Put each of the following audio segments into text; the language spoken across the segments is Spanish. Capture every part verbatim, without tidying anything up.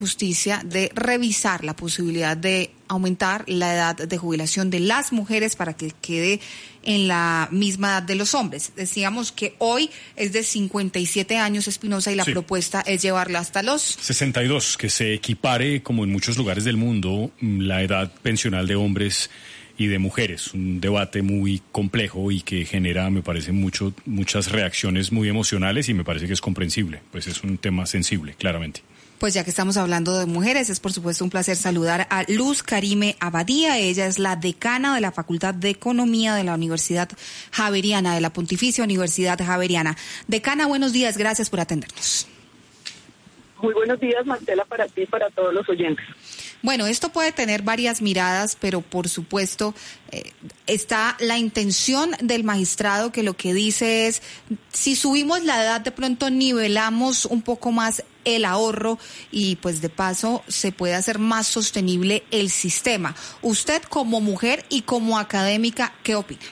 Justicia de revisar la posibilidad de aumentar la edad de jubilación de las mujeres para que quede en la misma edad de los hombres. Decíamos que hoy es de cincuenta y siete años, Espinosa, y la sí. propuesta es llevarla hasta los sesenta y dos, que se equipare, como en muchos lugares del mundo, la edad pensional de hombres y de mujeres. Un debate muy complejo y que genera, me parece, mucho, muchas reacciones muy emocionales, y me parece que es comprensible, pues es un tema sensible, claramente. Pues ya que estamos hablando de mujeres, es por supuesto un placer saludar a Luz Karime Abadía. Ella es la decana de la Facultad de Economía de la Universidad Javeriana, de la Pontificia Universidad Javeriana. Decana, buenos días, gracias por atendernos. Muy buenos días, Marcela, para ti y para todos los oyentes. Bueno, esto puede tener varias miradas, pero por supuesto eh, está la intención del magistrado, que lo que dice es, si subimos la edad, de pronto nivelamos un poco más el ahorro y pues de paso se puede hacer más sostenible el sistema. Usted como mujer y como académica, ¿qué opina?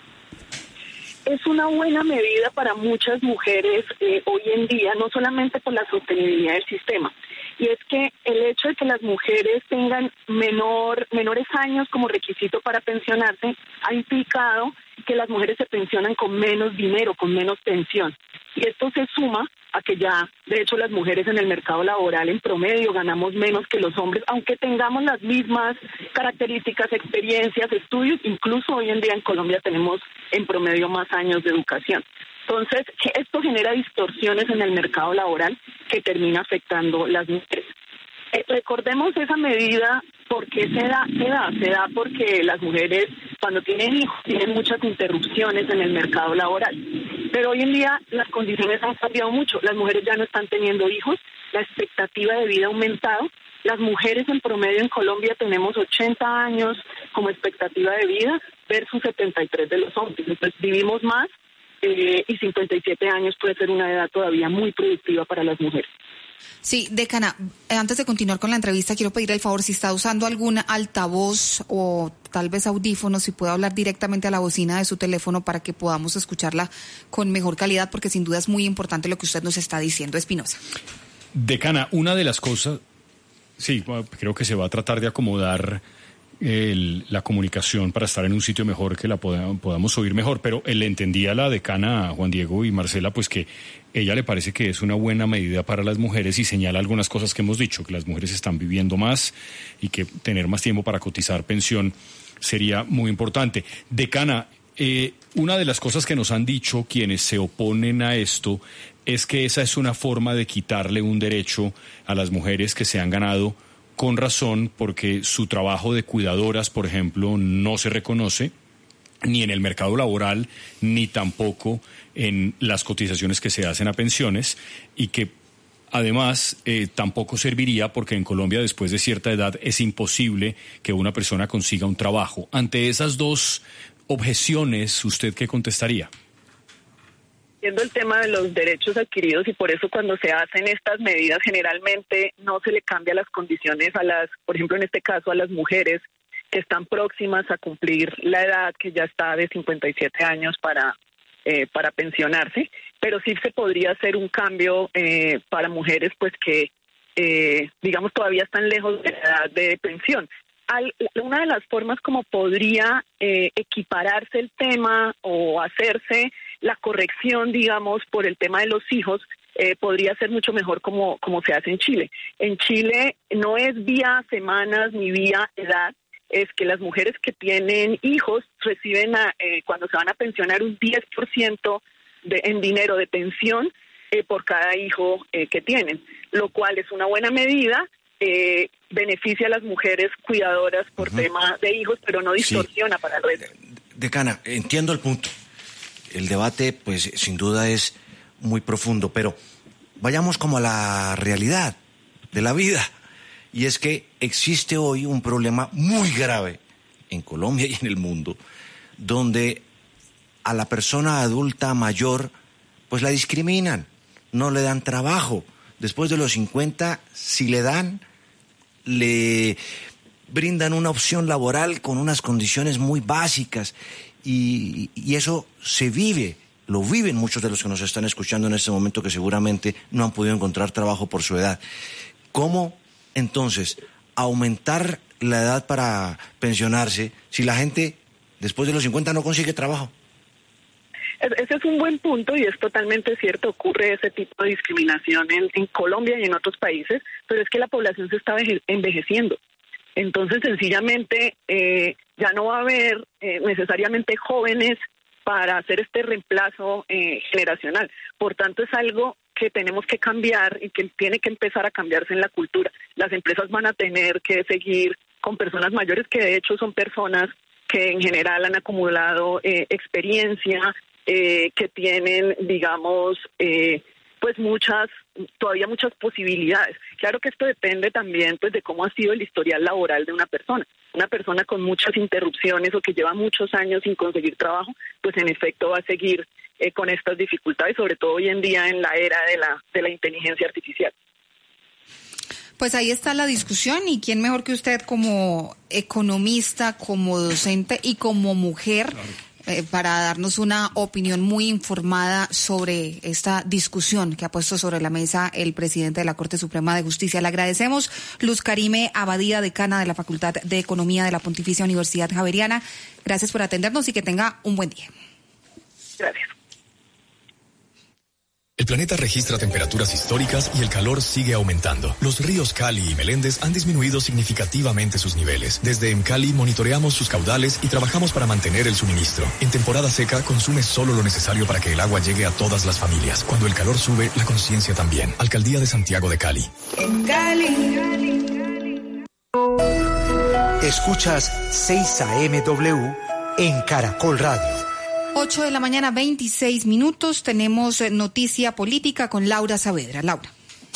Es una buena medida para muchas mujeres eh, hoy en día, no solamente por la sostenibilidad del sistema. Y es que el hecho de que las mujeres tengan menor, menores años como requisito para pensionarse ha implicado que las mujeres se pensionan con menos dinero, con menos pensión. Y esto se suma a que ya, de hecho, las mujeres en el mercado laboral en promedio ganamos menos que los hombres, aunque tengamos las mismas características, experiencias, estudios. Incluso hoy en día en Colombia tenemos en promedio más años de educación. Entonces, esto genera distorsiones en el mercado laboral que termina afectando a las mujeres. Eh, recordemos esa medida porque se da, se da, se da porque las mujeres cuando tienen hijos tienen muchas interrupciones en el mercado laboral. Pero hoy en día las condiciones han cambiado mucho. Las mujeres ya no están teniendo hijos, la expectativa de vida ha aumentado. Las mujeres en promedio en Colombia tenemos ochenta años como expectativa de vida versus setenta y tres de los hombres. Entonces vivimos más eh, y cincuenta y siete años puede ser una edad todavía muy productiva para las mujeres. Sí, decana, antes de continuar con la entrevista, quiero pedir el favor, si está usando algún altavoz o tal vez audífono, si puede hablar directamente a la bocina de su teléfono para que podamos escucharla con mejor calidad, porque sin duda es muy importante lo que usted nos está diciendo, Espinosa. Decana, una de las cosas, sí, creo que se va a tratar de acomodar el, la comunicación para estar en un sitio mejor, que la podamos, podamos oír mejor, pero le entendía a la decana, Juan Diego y Marcela, pues que ella le parece que es una buena medida para las mujeres y señala algunas cosas que hemos dicho, que las mujeres están viviendo más y que tener más tiempo para cotizar pensión sería muy importante. Decana, eh, una de las cosas que nos han dicho quienes se oponen a esto es que esa es una forma de quitarle un derecho a las mujeres que se han ganado con razón, porque su trabajo de cuidadoras, por ejemplo, no se reconoce ni en el mercado laboral, ni tampoco en las cotizaciones que se hacen a pensiones, y que además eh, tampoco serviría porque en Colombia después de cierta edad es imposible que una persona consiga un trabajo. Ante esas dos objeciones, ¿usted qué contestaría? Viendo el tema de los derechos adquiridos, y por eso cuando se hacen estas medidas generalmente no se le cambia las condiciones a las, por ejemplo en este caso a las mujeres que están próximas a cumplir la edad, que ya está de cincuenta y siete años para, eh, para pensionarse, pero sí se podría hacer un cambio eh, para mujeres pues que eh, digamos todavía están lejos de la edad de pensión. Al, una de las formas como podría eh, equipararse el tema o hacerse la corrección, digamos, por el tema de los hijos, eh, podría ser mucho mejor como, como se hace en Chile. En Chile no es vía semanas ni vía edad, es que las mujeres que tienen hijos reciben a, eh, cuando se van a pensionar un diez por ciento de, en dinero de pensión eh, por cada hijo eh, que tienen, lo cual es una buena medida. Eh, beneficia a las mujeres cuidadoras por uh-huh. tema de hijos, pero no distorsiona sí. para el resto. Decana, entiendo el punto. El debate, pues, sin duda es muy profundo, pero vayamos como a la realidad de la vida. Y es que existe hoy un problema muy grave en Colombia y en el mundo, donde a la persona adulta mayor, pues la discriminan, no le dan trabajo. Después de los cincuenta, si le dan, le brindan una opción laboral con unas condiciones muy básicas y, y eso se vive, lo viven muchos de los que nos están escuchando en este momento que seguramente no han podido encontrar trabajo por su edad. ¿Cómo entonces aumentar la edad para pensionarse si la gente después de los cincuenta no consigue trabajo? Ese es un buen punto y es totalmente cierto, ocurre ese tipo de discriminación en, en Colombia y en otros países, pero es que la población se está envejeciendo. Entonces, sencillamente, eh, ya no va a haber eh, necesariamente jóvenes para hacer este reemplazo eh, generacional. Por tanto, es algo que tenemos que cambiar y que tiene que empezar a cambiarse en la cultura. Las empresas van a tener que seguir con personas mayores que de hecho son personas que en general han acumulado eh, experiencia, eh, que tienen, digamos, eh, pues muchas, todavía muchas posibilidades. Claro que esto depende también pues de cómo ha sido el historial laboral de una persona. Una persona con muchas interrupciones o que lleva muchos años sin conseguir trabajo, pues en efecto va a seguir eh, con estas dificultades, sobre todo hoy en día en la era de la, de la inteligencia artificial. Pues ahí está la discusión y quién mejor que usted como economista, como docente y como mujer, claro. Eh, para darnos una opinión muy informada sobre esta discusión que ha puesto sobre la mesa el presidente de la Corte Suprema de Justicia. Le agradecemos, Luz Karime Abadía, decana de la Facultad de Economía de la Pontificia Universidad Javeriana. Gracias por atendernos y que tenga un buen día. Gracias. El planeta registra temperaturas históricas y el calor sigue aumentando. Los ríos Cali y Meléndez han disminuido significativamente sus niveles. Desde EMCALI monitoreamos sus caudales y trabajamos para mantener el suministro. En temporada seca, consume solo lo necesario para que el agua llegue a todas las familias. Cuando el calor sube, la conciencia también. Alcaldía de Santiago de Cali. En Cali. Escuchas seis A M W en Caracol Radio. ocho de la mañana, veintiséis minutos. Tenemos noticia política con Laura Saavedra. Laura.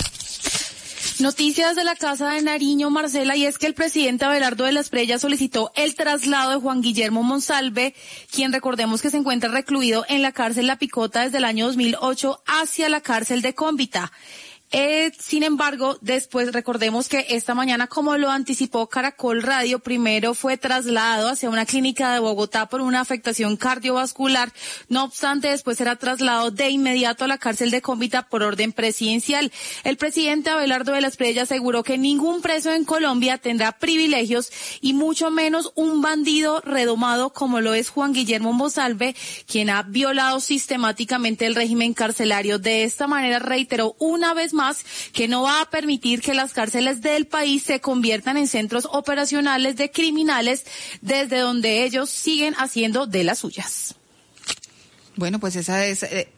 Noticias de la Casa de Nariño, Marcela, y es que el presidente Abelardo de la Espriella solicitó el traslado de Juan Guillermo Monsalve, quien recordemos que se encuentra recluido en la cárcel La Picota desde el año dos mil ocho, hacia la cárcel de Cómbita. Eh, sin embargo, después recordemos que esta mañana, como lo anticipó Caracol Radio, primero fue trasladado hacia una clínica de Bogotá por una afectación cardiovascular. No obstante, después será trasladado de inmediato a la cárcel de Cómbita por orden presidencial. El presidente Abelardo de la Espriella aseguró que ningún preso en Colombia tendrá privilegios y mucho menos un bandido redomado como lo es Juan Guillermo Monsalve, quien ha violado sistemáticamente el régimen carcelario. De esta manera reiteró una vez más más que no va a permitir que las cárceles del país se conviertan en centros operacionales de criminales desde donde ellos siguen haciendo de las suyas. Bueno, pues esa es eh,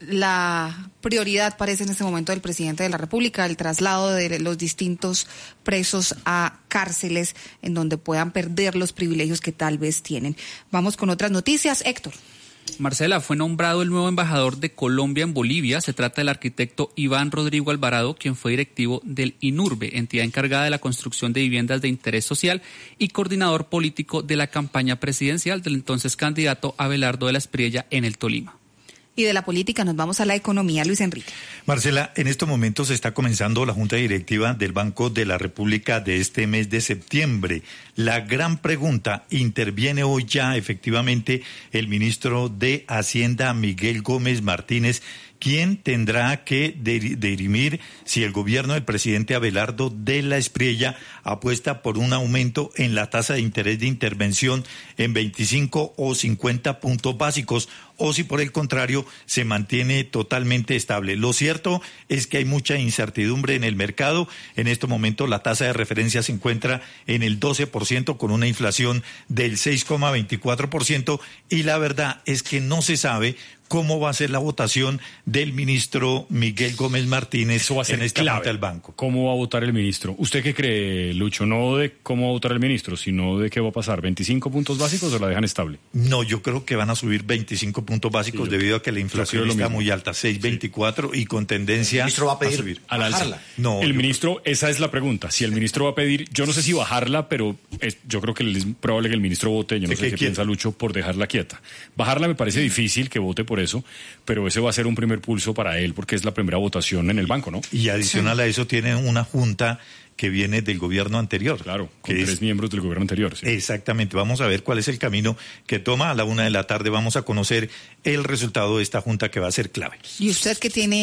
la prioridad, parece, en este momento del presidente de la República, el traslado de los distintos presos a cárceles en donde puedan perder los privilegios que tal vez tienen. Vamos con otras noticias. Héctor. Marcela, fue nombrado el nuevo embajador de Colombia en Bolivia. Se trata del arquitecto Iván Rodrigo Alvarado, quien fue directivo del INURBE, entidad encargada de la construcción de viviendas de interés social y coordinador político de la campaña presidencial del entonces candidato Abelardo de la Espriella en el Tolima. Y de la política nos vamos a la economía, Luis Enrique. Marcela, en estos momentos está comenzando la Junta Directiva del Banco de la República de este mes de septiembre. La gran pregunta, interviene hoy ya efectivamente el ministro de Hacienda, Miguel Gómez Martínez, quien tendrá que dirimir si el gobierno del presidente Abelardo de la Espriella apuesta por un aumento en la tasa de interés de intervención en veinticinco o cincuenta puntos básicos, o si por el contrario se mantiene totalmente estable. Lo cierto es que hay mucha incertidumbre en el mercado. En este momento la tasa de referencia se encuentra en el doce por ciento con una inflación del seis coma veinticuatro por ciento y la verdad es que no se sabe cómo va a ser la votación del ministro Miguel Gómez Martínez. Eso va a ser en esta clave. Junta del Banco. ¿Cómo va a votar el ministro? ¿Usted qué cree, Lucho? No de cómo va a votar el ministro, sino de qué va a pasar. ¿veinticinco puntos básicos o la dejan estable? No, yo creo que van a subir veinticinco puntos básicos sí, yo, debido a que la inflación está muy alta, seis coma veinticuatro sí. y con tendencia ¿El ministro va a pedir a subir. Al alza. Bajarla? No, el ministro, creo... esa es la pregunta. Si el ministro va a pedir, yo no sé si bajarla, pero es, yo creo que es probable que el ministro vote, yo no sé qué piensa Lucho, por dejarla quieta. Bajarla me parece difícil que vote por eso, pero ese va a ser un primer pulso para él porque es la primera votación en el banco, ¿no? Y adicional sí. a eso tienen una junta que viene del gobierno anterior. Claro, con que tres es... miembros del gobierno anterior. Sí. Exactamente, vamos a ver cuál es el camino que toma. A la una de la tarde vamos a conocer el resultado de esta junta que va a ser clave. Y usted que tiene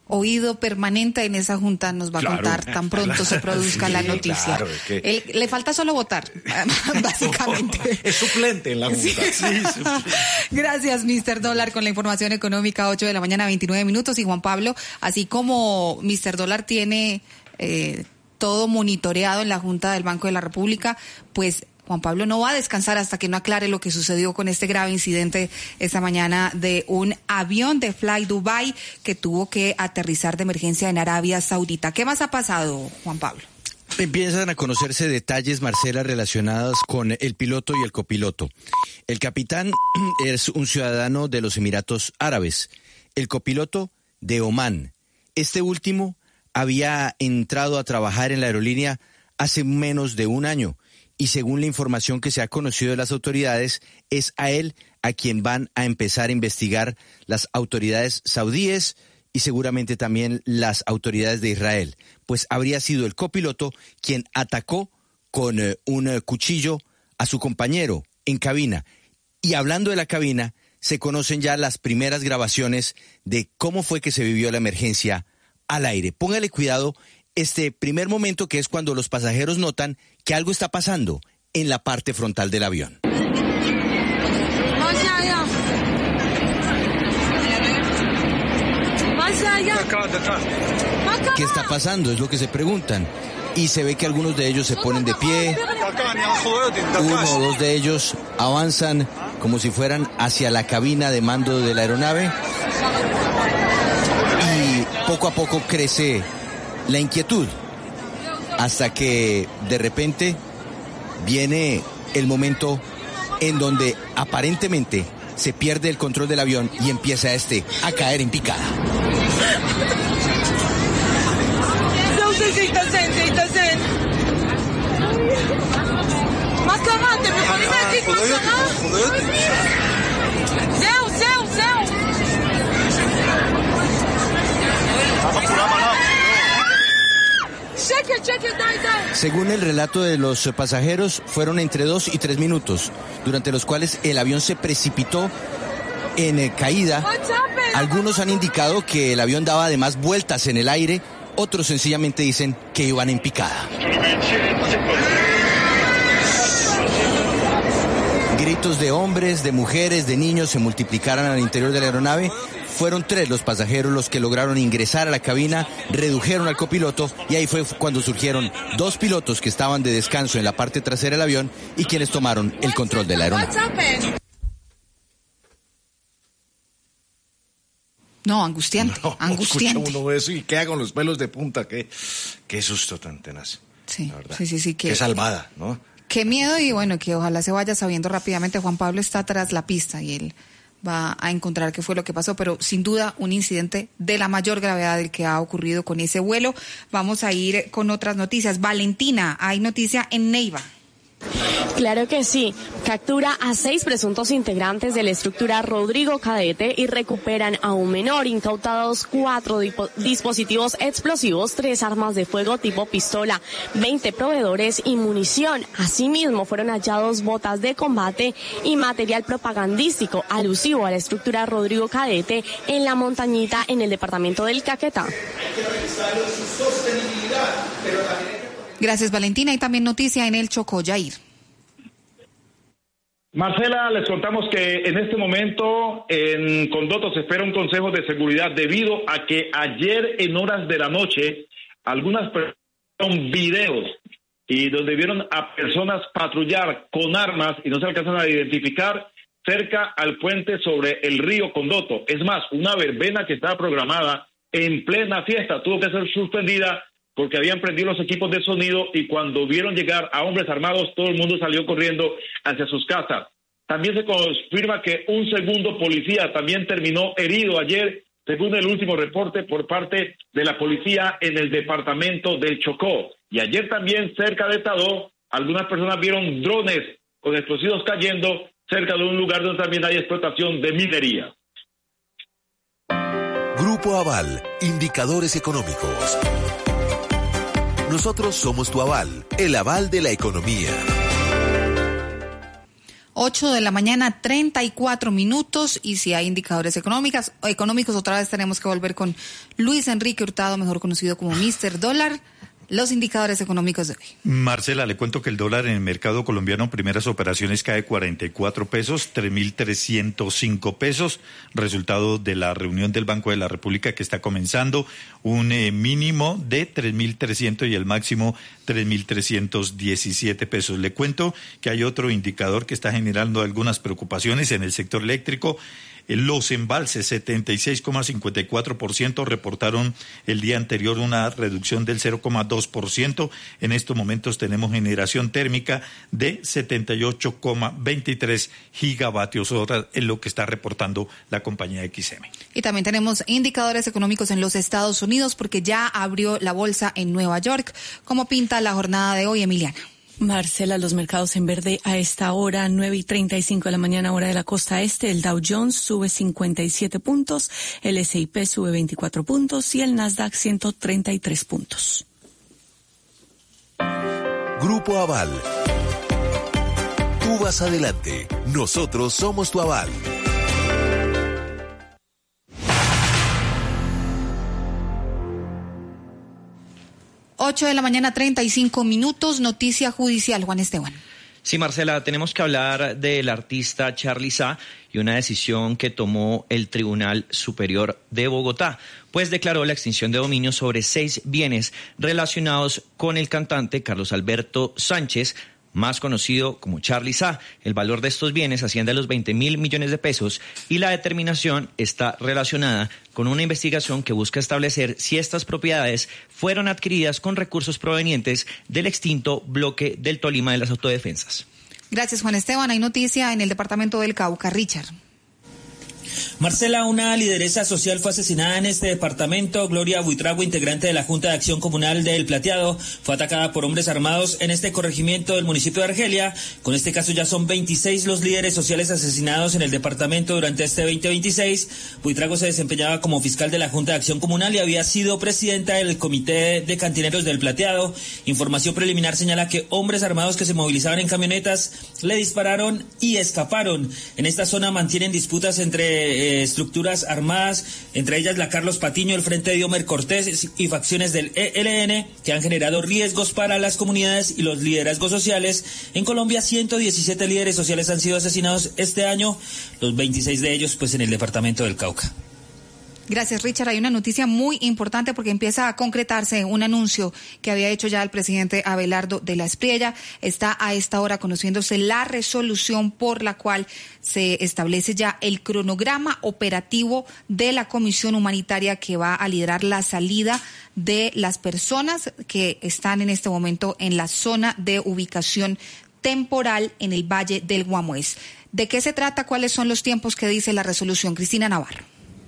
oído permanente en esa junta, nos va a claro, contar tan pronto claro, se produzca sí, la noticia. Claro, es que... Él, le falta solo votar, básicamente. Es suplente en la junta. Sí. Sí, suplente. Gracias, mister Dólar, con la información económica, ocho de la mañana, veintinueve minutos. Y Juan Pablo, así como mister Dólar tiene eh, todo monitoreado en la Junta del Banco de la República, pues Juan Pablo no va a descansar hasta que no aclare lo que sucedió con este grave incidente esta mañana de un avión de Fly Dubai que tuvo que aterrizar de emergencia en Arabia Saudita. ¿Qué más ha pasado, Juan Pablo? Empiezan a conocerse detalles, Marcela, relacionados con el piloto y el copiloto. El capitán es un ciudadano de los Emiratos Árabes, el copiloto de Omán. Este último había entrado a trabajar en la aerolínea hace menos de un año. Y según la información que se ha conocido de las autoridades, es a él a quien van a empezar a investigar las autoridades saudíes y seguramente también las autoridades de Israel, pues habría sido el copiloto quien atacó con eh, un eh, cuchillo a su compañero en cabina. Y hablando de la cabina, se conocen ya las primeras grabaciones de cómo fue que se vivió la emergencia al aire. Póngale cuidado este primer momento, que es cuando los pasajeros notan que algo está pasando en la parte frontal del avión. ¿Qué está pasando? Es lo que se preguntan. Y se ve que algunos de ellos se ponen de pie, uno o dos de ellos avanzan como si fueran hacia la cabina de mando de la aeronave y poco a poco crece la inquietud, hasta que de repente viene el momento en donde aparentemente se pierde el control del avión y empieza este a caer en picada. Según el relato de los pasajeros, fueron entre dos y tres minutos, durante los cuales el avión se precipitó en caída. Algunos han indicado que el avión daba además vueltas en el aire, otros sencillamente dicen que iban en picada. Gritos de hombres, de mujeres, de niños se multiplicaron al interior de la aeronave. Fueron tres los pasajeros los que lograron ingresar a la cabina, redujeron al copiloto y ahí fue cuando surgieron dos pilotos que estaban de descanso en la parte trasera del avión y quienes tomaron el control de la aeronave. No, angustiante, no, angustiante. Escucha uno eso y queda con los pelos de punta. Qué, qué susto tan tenaz. Sí, sí, sí, sí. Qué, qué salvada, ¿no? Qué miedo y bueno, que ojalá se vaya sabiendo rápidamente. Juan Pablo está tras la pista y él va a encontrar qué fue lo que pasó, pero sin duda un incidente de la mayor gravedad del que ha ocurrido con ese vuelo. Vamos a ir con otras noticias. Valentina, hay noticia en Neiva. Claro que sí. Captura a seis presuntos integrantes de la estructura Rodrigo Cadete y recuperan a un menor. Incautados cuatro dipo- dispositivos explosivos, tres armas de fuego tipo pistola, veinte proveedores y munición. Asimismo, fueron hallados botas de combate y material propagandístico alusivo a la estructura Rodrigo Cadete en la montañita en el departamento del Caquetá. Gracias, Valentina. Y también noticia en el Chocó, Yair. Marcela, les contamos que en este momento en Condoto se espera un consejo de seguridad debido a que ayer en horas de la noche algunas personas vieron videos y donde vieron a personas patrullar con armas y no se alcanzan a identificar cerca al puente sobre el río Condoto. Es más, una verbena que estaba programada en plena fiesta tuvo que ser suspendida porque habían prendido los equipos de sonido y cuando vieron llegar a hombres armados, todo el mundo salió corriendo hacia sus casas. También se confirma que un segundo policía también terminó herido ayer, según el último reporte por parte de la policía en el departamento del Chocó. Y ayer también cerca de Tadó, algunas personas vieron drones con explosivos cayendo cerca de un lugar donde también hay explotación de minería. Grupo Aval, indicadores económicos. Nosotros somos tu aval, el aval de la economía. ocho de la mañana, treinta y cuatro minutos, y si hay indicadores económicos, económicos, otra vez tenemos que volver con Luis Enrique Hurtado, mejor conocido como míster Dólar. Los indicadores económicos de hoy. Marcela, le cuento que el dólar en el mercado colombiano, primeras operaciones, cae cuarenta y cuatro pesos, tres mil trescientos cinco pesos, resultado de la reunión del Banco de la República que está comenzando, un eh, mínimo de tres mil trescientos y el máximo tres mil trescientos diecisiete pesos. Le cuento que hay otro indicador que está generando algunas preocupaciones en el sector eléctrico. Los embalses, setenta y seis coma cincuenta y cuatro por ciento, reportaron el día anterior una reducción del cero coma dos por ciento. En estos momentos tenemos generación térmica de setenta y ocho coma veintitrés gigavatios hora, en lo que está reportando la compañía X M. Y también tenemos indicadores económicos en los Estados Unidos, porque ya abrió la bolsa en Nueva York. ¿Cómo pinta la jornada de hoy, Emiliana? Marcela, los mercados en verde a esta hora, nueve y treinta y cinco de la mañana, hora de la costa este. El Dow Jones sube cincuenta y siete puntos, el ese y pe sube veinticuatro puntos y el Nasdaq ciento treinta y tres puntos. Grupo Aval. Tú vas adelante. Nosotros somos tu aval. ocho de la mañana, treinta y cinco minutos, noticia judicial, Juan Esteban. Sí, Marcela, tenemos que hablar del artista Charly Sa y una decisión que tomó el Tribunal Superior de Bogotá, pues declaró la extinción de dominio sobre seis bienes relacionados con el cantante Carlos Alberto Sánchez, más conocido como Charly Sa. El valor de estos bienes asciende a los veinte mil millones de pesos y la determinación está relacionada con una investigación que busca establecer si estas propiedades fueron adquiridas con recursos provenientes del extinto bloque del Tolima de las Autodefensas. Gracias, Juan Esteban. Hay noticia en el departamento del Cauca. Richard. Marcela, una lideresa social fue asesinada en este departamento. Gloria Buitrago, integrante de la Junta de Acción Comunal del Plateado, fue atacada por hombres armados en este corregimiento del municipio de Argelia. Con este caso ya son veintiséis los líderes sociales asesinados en el departamento durante este veinte veintiséis. Buitrago se desempeñaba como fiscal de la Junta de Acción Comunal y había sido presidenta del Comité de Cantineros del Plateado. Información preliminar señala que hombres armados que se movilizaban en camionetas le dispararon y escaparon. En esta zona mantienen disputas entre Eh, estructuras armadas, entre ellas la Carlos Patiño, el Frente de Diomer Cortés y facciones del E L N, que han generado riesgos para las comunidades y los liderazgos sociales. En Colombia, ciento diecisiete líderes sociales han sido asesinados este año, los veintiséis de ellos pues en el departamento del Cauca. Gracias, Richard. Hay una noticia muy importante porque empieza a concretarse un anuncio que había hecho ya el presidente Abelardo de la Espriella. Está a esta hora conociéndose la resolución por la cual se establece ya el cronograma operativo de la comisión humanitaria que va a liderar la salida de las personas que están en este momento en la zona de ubicación temporal en el Valle del Guamués. ¿De qué se trata? ¿Cuáles son los tiempos que dice la resolución? Cristina Navarro.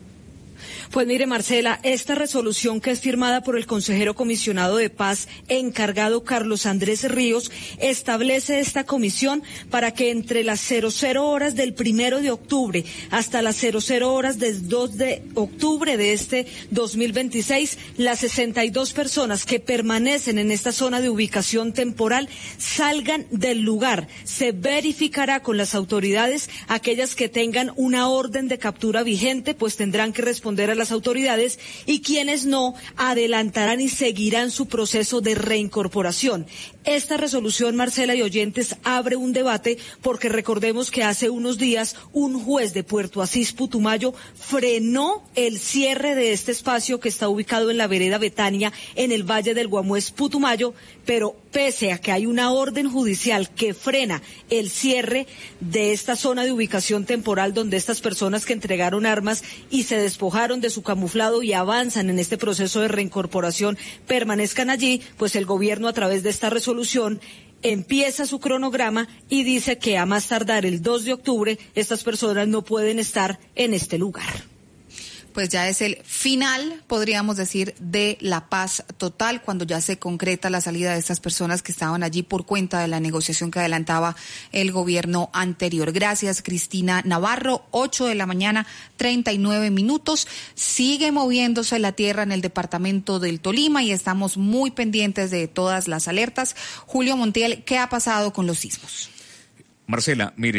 Pues mire, Marcela, esta resolución que es firmada por el consejero comisionado de paz encargado Carlos Andrés Ríos establece esta comisión para que entre las cero cero horas del primero de octubre hasta las cero cero horas del dos de octubre de este dos mil veintiséis, las sesenta y dos personas que permanecen en esta zona de ubicación temporal salgan del lugar. Se verificará con las autoridades, aquellas que tengan una orden de captura vigente, pues tendrán que responder a las autoridades, y quienes no adelantarán y seguirán su proceso de reincorporación. Esta resolución, Marcela y oyentes, abre un debate porque recordemos que hace unos días un juez de Puerto Asís, Putumayo, frenó el cierre de este espacio que está ubicado en la vereda Betania, en el Valle del Guamués, Putumayo, pero pese a que hay una orden judicial que frena el cierre de esta zona de ubicación temporal donde estas personas que entregaron armas y se despojaron de su camuflado y avanzan en este proceso de reincorporación permanezcan allí, pues el gobierno a través de esta resolución empieza su cronograma y dice que a más tardar el dos de octubre estas personas no pueden estar en este lugar. Pues ya es el final, podríamos decir, de la paz total, cuando ya se concreta la salida de estas personas que estaban allí por cuenta de la negociación que adelantaba el gobierno anterior. Gracias, Cristina Navarro. Ocho de la mañana, treinta y nueve minutos. Sigue moviéndose la tierra en el departamento del Tolima y estamos muy pendientes de todas las alertas. Julio Montiel, ¿qué ha pasado con los sismos? Marcela, mire,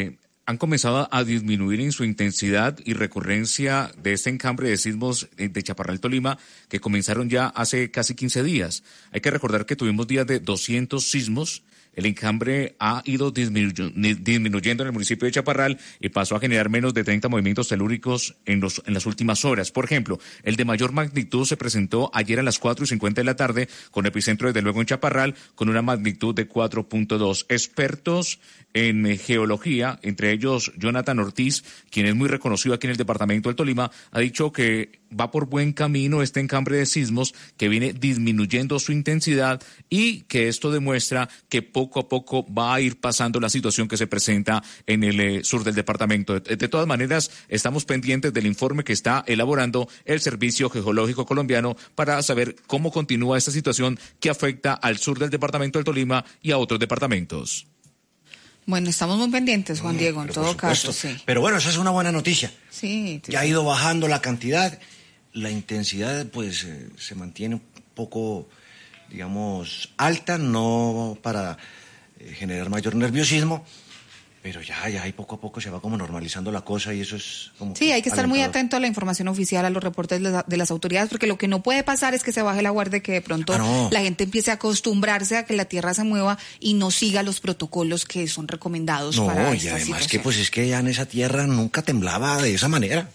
han comenzado a disminuir en su intensidad y recurrencia de este encambre de sismos de Chaparral, Tolima, que comenzaron ya hace casi quince días. Hay que recordar que tuvimos días de doscientos sismos. El encambre ha ido disminu- disminuyendo en el municipio de Chaparral y pasó a generar menos de treinta movimientos telúricos en, los, en las últimas horas. Por ejemplo, el de mayor magnitud se presentó ayer a las cuatro y cincuenta de la tarde, con epicentro desde luego en Chaparral, con una magnitud de cuatro punto dos. Expertos en geología, entre ellos Jonathan Ortiz, quien es muy reconocido aquí en el departamento del Tolima, ha dicho que va por buen camino este encambre de sismos, que viene disminuyendo su intensidad y que esto demuestra que poco a poco va a ir pasando la situación que se presenta en el eh, sur del departamento. De, de todas maneras, estamos pendientes del informe que está elaborando el Servicio Geológico Colombiano para saber cómo continúa esta situación que afecta al sur del departamento del Tolima y a otros departamentos. Bueno, estamos muy pendientes, Juan Diego, en todo caso, sí. Pero bueno, esa es una buena noticia. Sí. Ya ha ido bajando la cantidad, la intensidad pues eh, se mantiene un poco, digamos, alta, no para eh, generar mayor nerviosismo, pero ya, ya ahí poco a poco se va como normalizando la cosa y eso es como... Sí, hay que estar alentador. muy atento a la información oficial, a los reportes de, la, de las autoridades, porque lo que no puede pasar es que se baje la guardia y que de pronto ah, no. la gente empiece a acostumbrarse a que la tierra se mueva y no siga los protocolos que son recomendados no, para y esta además situación. que pues es que ya en esa tierra nunca temblaba de esa manera.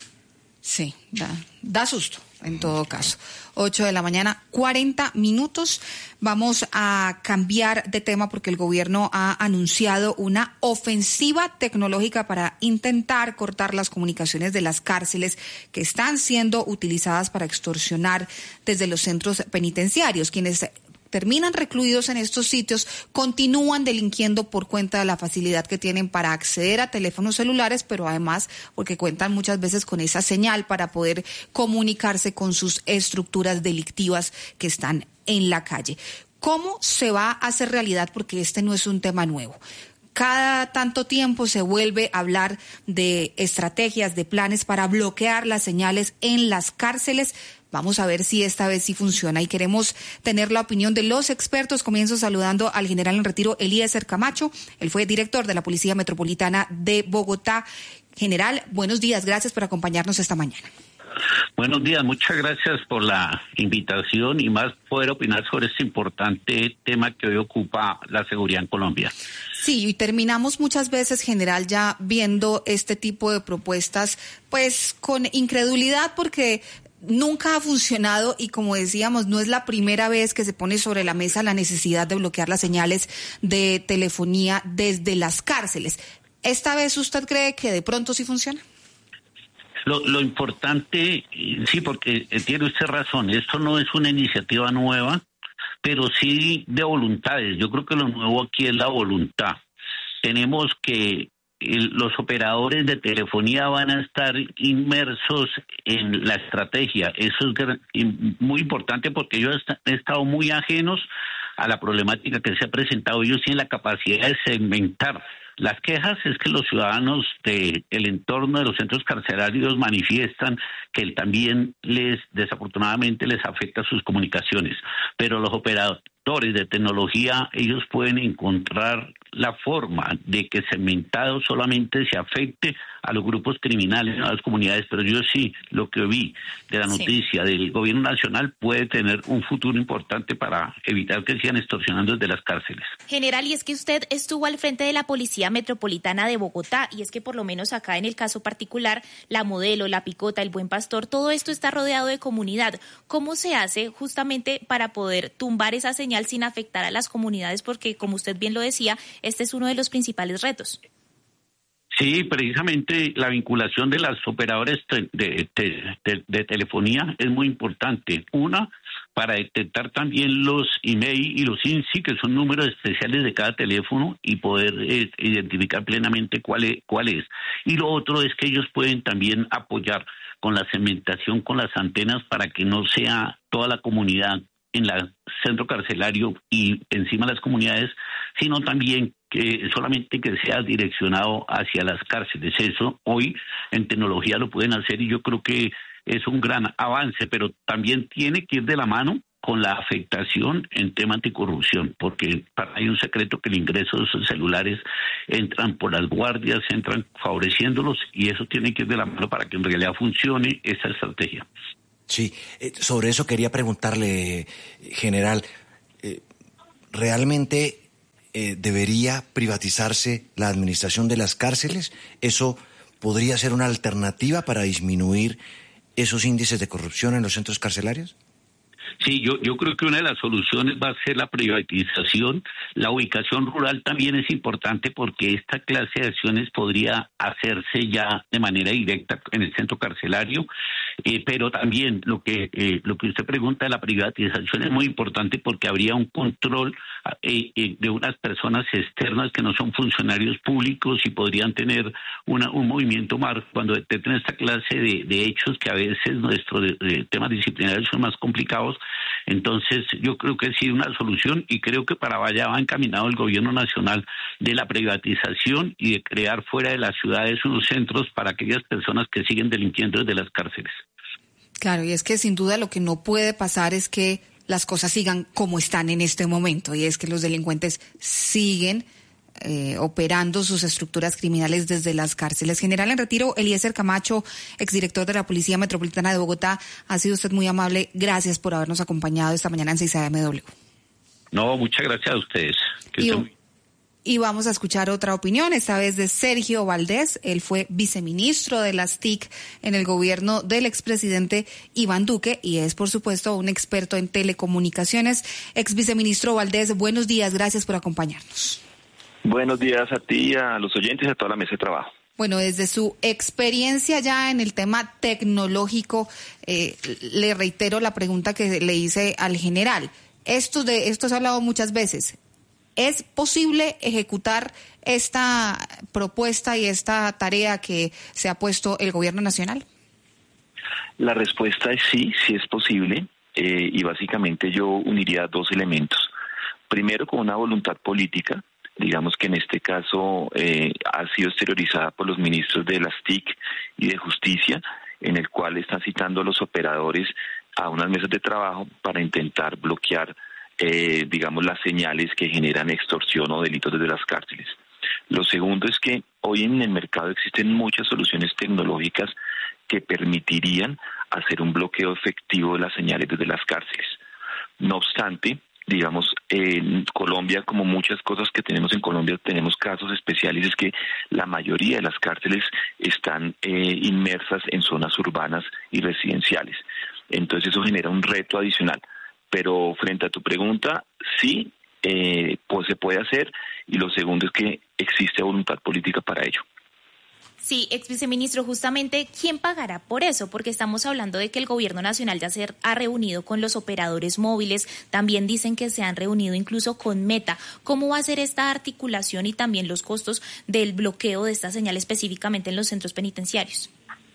Sí, da, da susto, en todo caso. ocho de la mañana, cuarenta minutos. Vamos a cambiar de tema porque el gobierno ha anunciado una ofensiva tecnológica para intentar cortar las comunicaciones de las cárceles que están siendo utilizadas para extorsionar desde los centros penitenciarios. Quienes terminan recluidos en estos sitios, continúan delinquiendo por cuenta de la facilidad que tienen para acceder a teléfonos celulares, pero además porque cuentan muchas veces con esa señal para poder comunicarse con sus estructuras delictivas que están en la calle. ¿Cómo se va a hacer realidad? Porque este no es un tema nuevo. Cada tanto tiempo se vuelve a hablar de estrategias, de planes para bloquear las señales en las cárceles. Vamos a ver si esta vez sí funciona y queremos tener la opinión de los expertos. Comienzo saludando al general en retiro Eliezer Camacho. Él fue director de la Policía Metropolitana de Bogotá. General, buenos días. Gracias por acompañarnos esta mañana. Buenos días, muchas gracias por la invitación y más poder opinar sobre este importante tema que hoy ocupa la seguridad en Colombia. Sí, y terminamos muchas veces, general, ya viendo este tipo de propuestas, pues con incredulidad porque nunca ha funcionado y como decíamos, no es la primera vez que se pone sobre la mesa la necesidad de bloquear las señales de telefonía desde las cárceles. ¿Esta vez usted cree que de pronto sí funciona? Lo, lo importante, sí, porque tiene usted razón, esto no es una iniciativa nueva, pero sí de voluntades. Yo creo que lo nuevo aquí es la voluntad. Tenemos que el, los operadores de telefonía van a estar inmersos en la estrategia. Eso es muy importante porque ellos han estado muy ajenos a la problemática que se ha presentado. Ellos tienen la capacidad de segmentar. Las quejas es que los ciudadanos del entorno de los centros carcelarios manifiestan que también les, desafortunadamente, les afecta sus comunicaciones. Pero los operadores de tecnología, ellos pueden encontrar la forma de que segmentado solamente se afecte a los grupos criminales, a las comunidades. Pero yo sí, lo que vi de la noticia sí. del gobierno nacional puede tener un futuro importante para evitar que sigan extorsionando desde las cárceles. General, y es que usted estuvo al frente de la Policía Metropolitana de Bogotá, y es que por lo menos acá en el caso particular, la Modelo, la Picota, el Buen Pastor, todo esto está rodeado de comunidad. ¿Cómo se hace justamente para poder tumbar esa señal sin afectar a las comunidades? Porque, como usted bien lo decía, este es uno de los principales retos. Sí, precisamente la vinculación de las operadoras de, de, de, de, de telefonía es muy importante. Una, para detectar también los email y los I N S I, que son números especiales de cada teléfono, y poder eh, identificar plenamente cuál es, cuál es. Y lo otro es que ellos pueden también apoyar con la segmentación, con las antenas, para que no sea toda la comunidad en el centro carcelario y encima de las comunidades, sino también que solamente que sea direccionado hacia las cárceles. Eso hoy en tecnología lo pueden hacer y yo creo que es un gran avance, pero también tiene que ir de la mano con la afectación en tema anticorrupción, porque hay un secreto que el ingreso de esos celulares entran por las guardias, entran favoreciéndolos, y eso tiene que ir de la mano para que en realidad funcione esa estrategia. Sí, eh, sobre eso quería preguntarle, general, eh, ¿realmente eh, debería privatizarse la administración de las cárceles? ¿Eso podría ser una alternativa para disminuir esos índices de corrupción en los centros carcelarios? Sí, yo, yo creo que una de las soluciones va a ser la privatización. La ubicación rural también es importante porque esta clase de acciones podría hacerse ya de manera directa en el centro carcelario, eh, pero también lo que eh, lo que usted pregunta de la privatización es muy importante porque habría un control eh, eh, de unas personas externas que no son funcionarios públicos y podrían tener una, un movimiento más cuando detecten esta clase de, de hechos que a veces nuestros de, de temas disciplinarios son más complicados. Entonces yo creo que sí una solución, y creo que para allá va encaminado el gobierno nacional, de la privatización y de crear fuera de las ciudades unos centros para aquellas personas que siguen delinquiendo desde las cárceles. Claro, y es que sin duda lo que no puede pasar es que las cosas sigan como están en este momento, y es que los delincuentes siguen Eh, operando sus estructuras criminales desde las cárceles. General en retiro, Eliezer Camacho, exdirector de la Policía Metropolitana de Bogotá, ha sido usted muy amable. Gracias por habernos acompañado esta mañana en seis A M W. No, muchas gracias a ustedes. Que y, estén... y vamos a escuchar otra opinión, esta vez de Sergio Valdés. Él fue viceministro de las T I C en el gobierno del expresidente Iván Duque y es, por supuesto, un experto en telecomunicaciones. Ex viceministro Valdés, buenos días, gracias por acompañarnos. Buenos días a ti, a los oyentes y a toda la mesa de trabajo. Bueno, desde su experiencia ya en el tema tecnológico, eh, le reitero la pregunta que le hice al general. Esto de esto se ha hablado muchas veces. ¿Es posible ejecutar esta propuesta y esta tarea que se ha puesto el gobierno nacional? La respuesta es sí, sí es posible, eh, y básicamente yo uniría dos elementos. Primero, con una voluntad política. Digamos que en este caso eh, ha sido exteriorizada por los ministros de las T I C y de Justicia, en el cual están citando a los operadores a unas mesas de trabajo para intentar bloquear, eh, digamos, las señales que generan extorsión o delitos desde las cárceles. Lo segundo es que hoy en el mercado existen muchas soluciones tecnológicas que permitirían hacer un bloqueo efectivo de las señales desde las cárceles. No obstante, digamos, en Colombia, como muchas cosas que tenemos en Colombia, tenemos casos especiales, es que la mayoría de las cárceles están eh, inmersas en zonas urbanas y residenciales. Entonces eso genera un reto adicional. Pero frente a tu pregunta, sí, eh, pues se puede hacer, y lo segundo es que existe voluntad política para ello. Sí, ex viceministro, justamente, ¿quién pagará por eso? Porque estamos hablando de que el gobierno nacional ya se ha reunido con los operadores móviles, también dicen que se han reunido incluso con Meta. ¿Cómo va a ser esta articulación y también los costos del bloqueo de esta señal específicamente en los centros penitenciarios?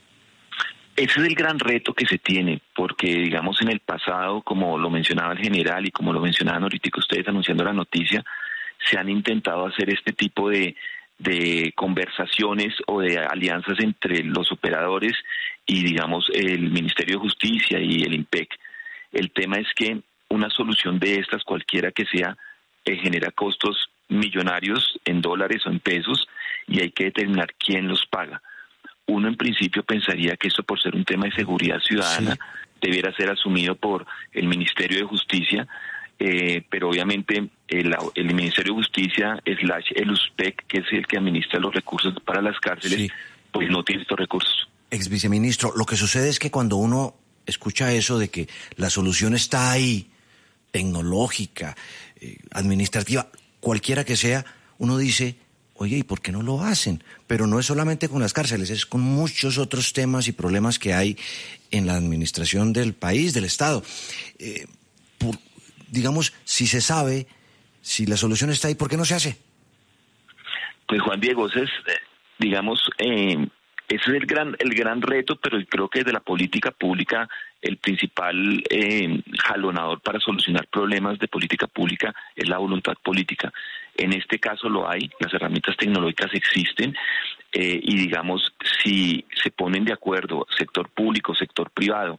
Ese es el gran reto que se tiene, porque digamos en el pasado, como lo mencionaba el general y como lo mencionaban ahorita ustedes anunciando la noticia, se han intentado hacer este tipo de de conversaciones o de alianzas entre los operadores y, digamos, el Ministerio de Justicia y el IMPEC. El tema es que una solución de estas, cualquiera que sea, eh, genera costos millonarios en dólares o en pesos, y hay que determinar quién los paga. Uno en principio pensaría que esto, por ser un tema de seguridad ciudadana, sí, debiera ser asumido por el Ministerio de Justicia, Eh, pero obviamente el, el Ministerio de Justicia slash el USPEC, que es el que administra los recursos para las cárceles, sí, pues no tiene estos recursos. Ex viceministro, lo que sucede es que cuando uno escucha eso de que la solución está ahí, tecnológica, eh, administrativa, cualquiera que sea, uno dice, oye, ¿y por qué no lo hacen? Pero no es solamente con las cárceles, es con muchos otros temas y problemas que hay en la administración del país, del Estado. Eh, por, digamos, si se sabe, si la solución está ahí, ¿por qué no se hace? Pues Juan Diego, ese es, digamos, eh, ese es el gran el gran reto, pero creo que desde la política pública el principal eh, jalonador para solucionar problemas de política pública es la voluntad política. En este caso lo hay, las herramientas tecnológicas existen, eh, y digamos, si se ponen de acuerdo sector público, sector privado,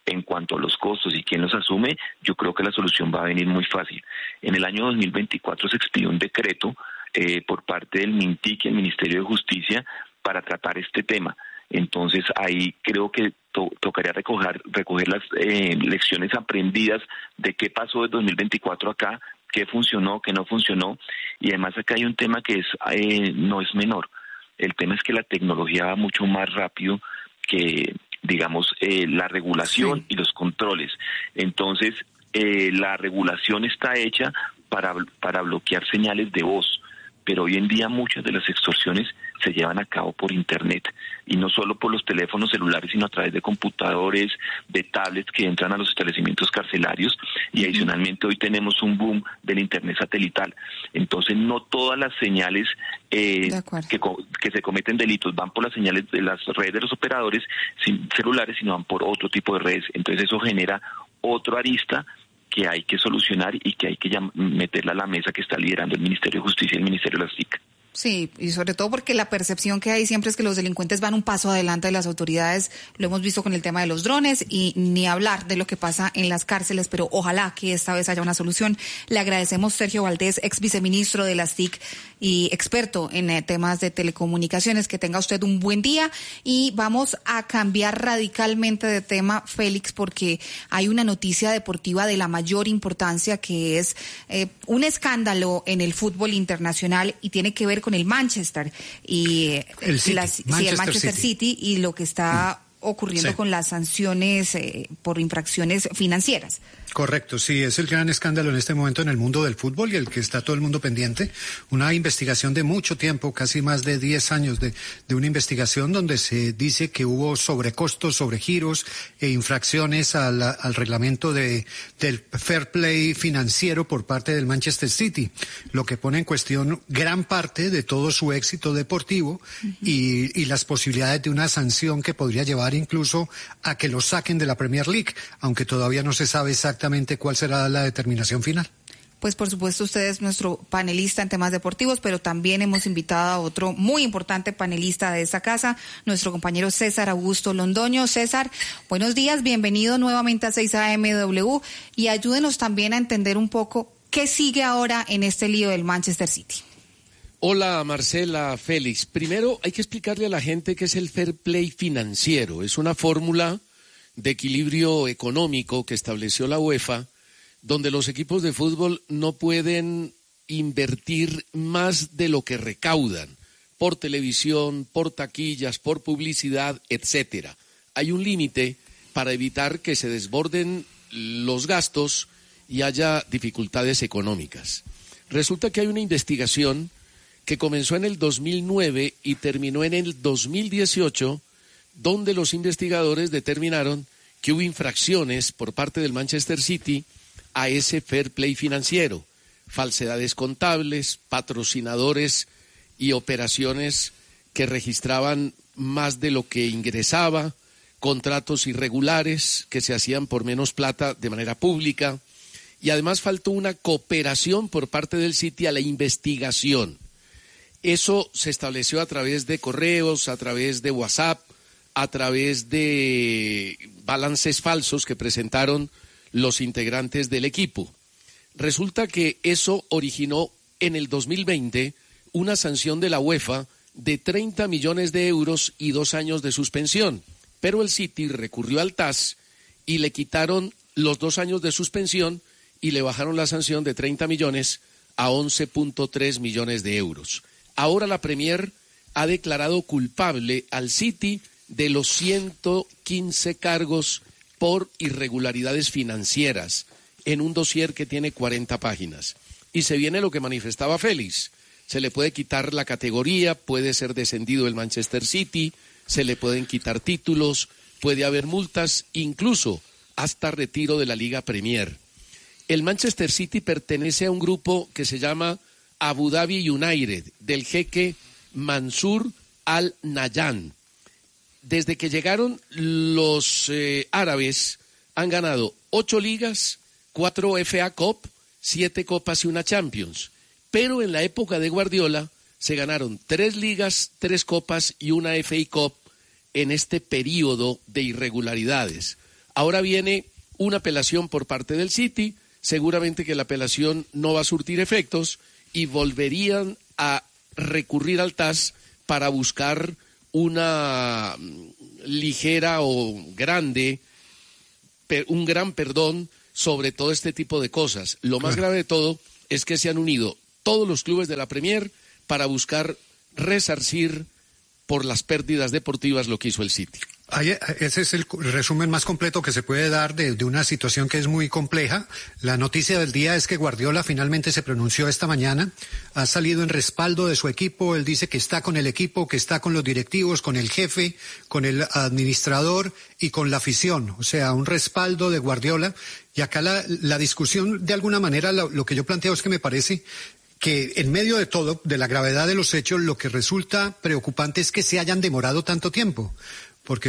En cuanto a los costos y quién los asume, yo creo que la solución va a venir muy fácil. En el año dos mil veinticuatro se expidió un decreto eh, por parte del MINTIC y el Ministerio de Justicia para tratar este tema. Entonces ahí creo que to- tocaría recoger, recoger las eh, lecciones aprendidas de qué pasó de dos mil veinticuatro acá, qué funcionó, qué no funcionó, y además acá hay un tema que es eh, no es menor. El tema es que la tecnología va mucho más rápido que, digamos, eh, la regulación sí. y los controles. Entonces eh, la regulación está hecha para, para bloquear señales de voz, pero hoy en día muchas de las extorsiones se llevan a cabo por Internet, y no solo por los teléfonos celulares, sino a través de computadores, de tablets que entran a los establecimientos carcelarios, y adicionalmente hoy tenemos un boom del Internet satelital. Entonces no todas las señales eh, que, que se cometen delitos van por las señales de las redes de los operadores celulares, sino van por otro tipo de redes. Entonces eso genera otro arista que hay que solucionar y que hay que meterla a la mesa que está liderando el Ministerio de Justicia y el Ministerio de las T I C. Sí, y sobre todo porque la percepción que hay siempre es que los delincuentes van un paso adelante de las autoridades. Lo hemos visto con el tema de los drones, y ni hablar de lo que pasa en las cárceles, pero ojalá que esta vez haya una solución. Le agradecemos Sergio Valdés, ex viceministro de las T I C y experto en eh, temas de telecomunicaciones. Que tenga usted un buen día, y vamos a cambiar radicalmente de tema, Félix, porque hay una noticia deportiva de la mayor importancia, que es eh, un escándalo en el fútbol internacional, y tiene que ver con el Manchester y el City, las, Manchester, sí, el Manchester City. City y lo que está ocurriendo sí. con las sanciones eh, por infracciones financieras. Correcto, sí, es el gran escándalo en este momento en el mundo del fútbol, y el que está todo el mundo pendiente. Una investigación de mucho tiempo, casi más de diez años de, de una investigación donde se dice que hubo sobrecostos, sobregiros e infracciones al, al reglamento de, del fair play financiero por parte del Manchester City, lo que pone en cuestión gran parte de todo su éxito deportivo uh-huh. y, y las posibilidades de una sanción que podría llevar incluso a que lo saquen de la Premier League, aunque todavía no se sabe exactamente cuál será la determinación final. Pues por supuesto usted es nuestro panelista en temas deportivos, pero también hemos invitado a otro muy importante panelista de esta casa, nuestro compañero César Augusto Londoño. César, buenos días, bienvenido nuevamente a seis A M W, y ayúdenos también a entender un poco qué sigue ahora en este lío del Manchester City. Hola Marcela, Félix. Primero hay que explicarle a la gente qué es el fair play financiero. Es una fórmula de equilibrio económico que estableció la UEFA, donde los equipos de fútbol no pueden invertir más de lo que recaudan por televisión, por taquillas, por publicidad, etcétera. Hay un límite para evitar que se desborden los gastos y haya dificultades económicas. Resulta que hay una investigación que comenzó en el dos mil nueve y terminó en el dos mil dieciocho, donde los investigadores determinaron que hubo infracciones por parte del Manchester City a ese fair play financiero, falsedades contables, patrocinadores y operaciones que registraban más de lo que ingresaba, contratos irregulares que se hacían por menos plata de manera pública, y además faltó una cooperación por parte del City a la investigación. Eso se estableció a través de correos, a través de WhatsApp, a través de balances falsos que presentaron los integrantes del equipo. Resulta que eso originó en el dos mil veinte una sanción de la UEFA de treinta millones de euros y dos años de suspensión. Pero el City recurrió al T A S y le quitaron los dos años de suspensión y le bajaron la sanción de treinta millones a once punto tres millones de euros. Ahora la Premier ha declarado culpable al City de los ciento quince cargos por irregularidades financieras en un dossier que tiene cuarenta páginas. Y se viene lo que manifestaba Félix. Se le puede quitar la categoría, puede ser descendido el Manchester City, se le pueden quitar títulos, puede haber multas, incluso hasta retiro de la Liga Premier. El Manchester City pertenece a un grupo que se llama Abu Dhabi United, del jeque Mansur Al Nahyan. Desde que llegaron los eh, árabes, han ganado ocho ligas, cuatro F A Cup, siete copas y una Champions. Pero en la época de Guardiola se ganaron tres ligas, tres copas y una F A Cup en este periodo de irregularidades. Ahora viene una apelación por parte del City, seguramente que la apelación no va a surtir efectos y volverían a recurrir al T A S para buscar una ligera o grande, un gran perdón sobre todo este tipo de cosas. Lo más grave de todo es que se han unido todos los clubes de la Premier para buscar resarcir por las pérdidas deportivas lo que hizo el City. Ese es el resumen más completo que se puede dar de, de una situación que es muy compleja. La noticia del día es que Guardiola finalmente se pronunció esta mañana, ha salido en respaldo de su equipo, él dice que está con el equipo, que está con los directivos, con el jefe, con el administrador y con la afición, o sea, un respaldo de Guardiola. Y acá la, la discusión, de alguna manera, lo, lo que yo planteo es que me parece que en medio de todo, de la gravedad de los hechos, lo que resulta preocupante es que se hayan demorado tanto tiempo.